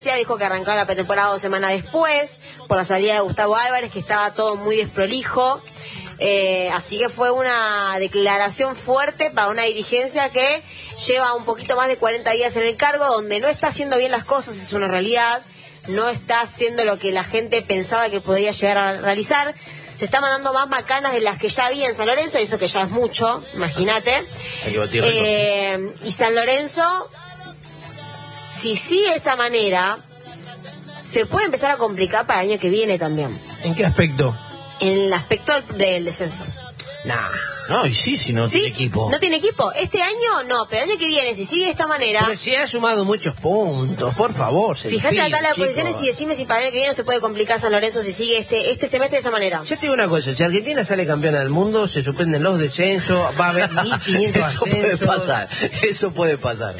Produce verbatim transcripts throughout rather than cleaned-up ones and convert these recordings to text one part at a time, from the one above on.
Dijo que arrancaba la pretemporada dos semanas después, por la salida de Gustavo Álvarez, que estaba todo muy desprolijo. Eh, así que fue una declaración fuerte para una dirigencia que lleva un poquito más de cuarenta días en el cargo, donde no está haciendo bien las cosas, es una realidad. No está haciendo lo que la gente pensaba que podría llegar a realizar. Se está mandando más macanas de las que ya había en San Lorenzo, y eso que ya es mucho, imagínate. Eh, y San Lorenzo, si sigue de esa manera, se puede empezar a complicar para el año que viene también. ¿En qué aspecto? En el aspecto del, del descenso. Nah. No, y sí, si no ¿Sí? tiene equipo. No tiene equipo. Este año no, pero el año que viene, si sigue de esta manera... Pero si ha sumado muchos puntos, por favor. Fíjate la tabla de posiciones y decime si para el año que viene no se puede complicar San Lorenzo si sigue este este semestre de esa manera. Yo te digo una cosa, si Argentina sale campeona del mundo, se suspenden los descensos, va a haber mil quinientos Eso ascensos. puede pasar, eso puede pasar.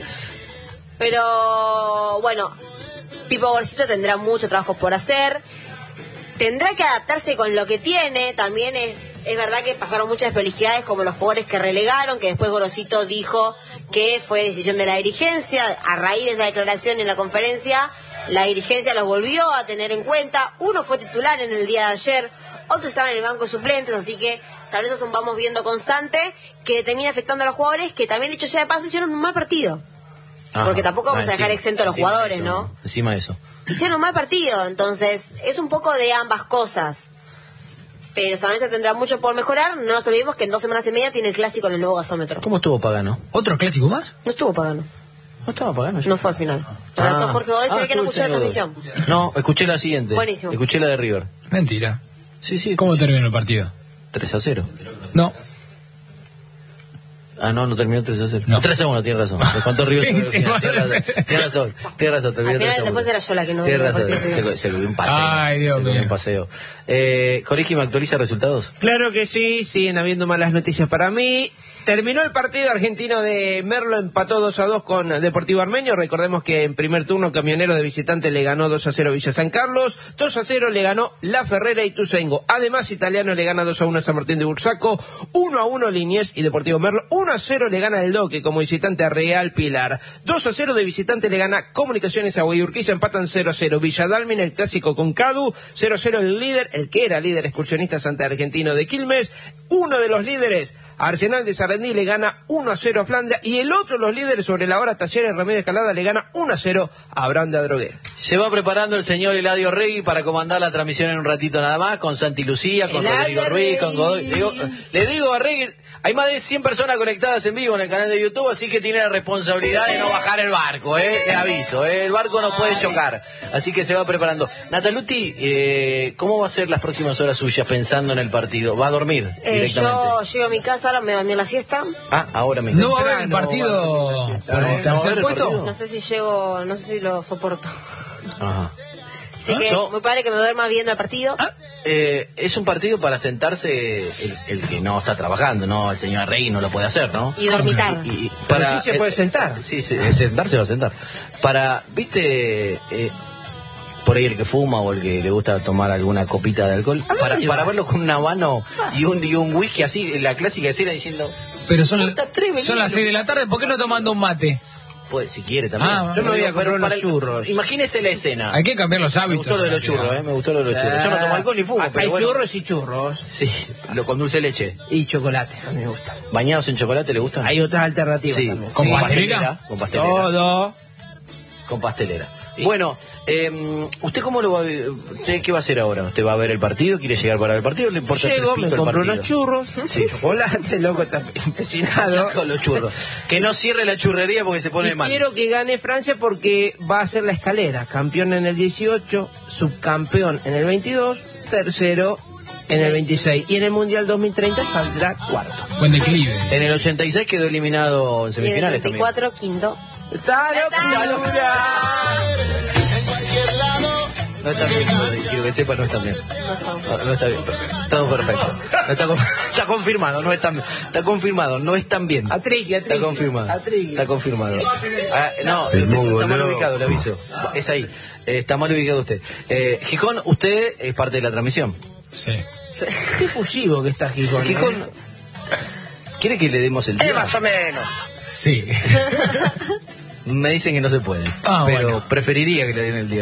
Pero, bueno, Pipo Gorosito tendrá mucho trabajo por hacer. Tendrá que adaptarse con lo que tiene. También es, es verdad que pasaron muchas desprolijidades, como los jugadores que relegaron, que después Gorosito dijo que fue decisión de la dirigencia. A raíz de esa declaración en la conferencia, la dirigencia los volvió a tener en cuenta. Uno fue titular en el día de ayer, otro estaba en el banco de suplentes, así que sobre eso vamos viendo constante, que termina afectando a los jugadores, que también, dicho sea de paso, hicieron un mal partido. Ajá. Porque tampoco vamos ah, a dejar exento a los jugadores, eso, ¿no? Encima de eso. Hicieron un mal partido, entonces es un poco de ambas cosas. Pero San Lorenzo tendrá mucho por mejorar. No nos olvidemos que en dos semanas y media tiene el clásico en el nuevo gasómetro. ¿Cómo estuvo Pagano? ¿Otro clásico más? No estuvo Pagano. ¿No estaba Pagano? No fue al final. Ah, Jorge Godoy, ah, se ve que no escuchó la transmisión. No, escuché la siguiente. Buenísimo. Escuché la de River. Mentira. Sí, sí. ¿Cómo terminó el partido? tres a cero. No. Ah, no, no terminó tres a cero. No. tres a uno, tiene razón. Me contó River. Tiene razón, tiene razón, tiene razón. Terminó tres a uno. Después era yo la que no... Tiene razón, se, se comió un paseo. Ay, Dios se comió mío. un paseo. Eh, Corigi, ¿me actualiza resultados? Claro que sí, siguen habiendo malas noticias para mí. Terminó el partido argentino de Merlo, empató dos a dos con Deportivo Armenio. Recordemos que en primer turno Camionero de visitante le ganó dos a cero Villa San Carlos, dos a cero le ganó La Ferrera y Ituzaingó. Además, Italiano le gana dos a uno a San Martín de Bursaco, uno a uno Liniers y Deportivo Merlo, uno a cero le gana el Doque como visitante a Real Pilar, dos a cero de visitante le gana Comunicaciones a Guayurquiza, empatan cero a cero Villa Dálmine, el clásico con Cadu, cero a cero el líder, el que era líder excursionista Santa Argentino de Quilmes, uno de los líderes, Arsenal de Sarandí, le gana uno a cero a Flandria, y el otro de los líderes sobre la hora, Talleres Remedio Escalada, le gana uno a cero a Abraham de Adrogué. Se va preparando el señor Eladio Regui para comandar la transmisión en un ratito nada más, con Santi Lucía, con Eladio Rodrigo Ruiz, con Godoy. Le digo, le digo a Regui, hay más de cien personas conectadas en vivo en el canal de YouTube, así que tiene la responsabilidad de no bajar el barco, ¿eh? Le aviso, ¿eh? El barco no puede chocar, así que se va preparando. Nataluti, eh, ¿cómo va a ser las próximas horas suyas pensando en el partido? ¿Va a dormir eh, directamente? Yo llego a mi casa, ahora me dormí la siesta. Ah, ahora mismo. ¿No va a haber el partido por el tercer puesto? No sé si llego, no sé si lo soporto. Ajá. Así que Yo- muy padre que me duerma viendo el partido. Ah, Eh, es un partido para sentarse el, el que no está trabajando, ¿no? El señor Rey no lo puede hacer, ¿no? Y dormitar. Y, y Pero sí se puede eh, sentar. Sí, sí, sentarse va a sentar. Para, viste, eh, por ahí el que fuma o el que le gusta tomar alguna copita de alcohol, para, para verlo con una mano y un, y un whisky así, la clásica escena diciendo, pero son, Puta, tres son las seis de la tarde, ¿por qué no tomando un mate? pues si quiere también. Ah, yo me voy a comprar unos para el- churros. Imagínese la escena. Hay que cambiar los Me hábitos. gustó lo de los Santiago. churros, eh, me gustó lo de los churros. Yo no tomo alcohol ni fumo, Hay pero bueno. churros y churros. Sí, lo con dulce de leche. Y chocolate, a mí me gusta. ¿Bañados en chocolate le gustan? Hay otras alternativas Sí, también. ¿Con sí, pastelera? Con pastelera. Todo. Con pastelera. Sí. Bueno, eh, ¿usted cómo lo va a ver? ¿Usted qué va a hacer ahora? ¿Usted va a ver el partido? ¿Quiere llegar para ver el partido? ¿Le importa Llego, tres me pitos el compro partido? unos churros, Sí. chocolate, loco, está empecinado. Con los churros. Que no cierre la churrería porque se pone Y mal. quiero que gane Francia porque va a ser la escalera. Campeón en el dieciocho, subcampeón en el veintidós, tercero en el veintiséis. Y en el Mundial dos mil treinta saldrá cuarto. Buen declive. En el ochenta y seis quedó eliminado en Y en el semifinales también. veinticuatro, quinto. ¡Está locura! No está bien, quiero que sepa, no está bien. No, no está bien. Todo perfecto. No está, con- está confirmado, no está, está confirmado, no están bien. Atriqui, atriqui. Está confirmado. Atriqui. Está confirmado. Ah, no, El está mongoleo. mal ubicado, le aviso. Es ahí. Eh, está mal ubicado usted. Eh, Gijón, usted es parte de la transmisión. Sí. Qué fusivo que está Gijón. Gijón, ¿quiere que le demos el día? más o menos. Sí. Me dicen que no se puede, Ah, pero bueno. preferiría que le den el día.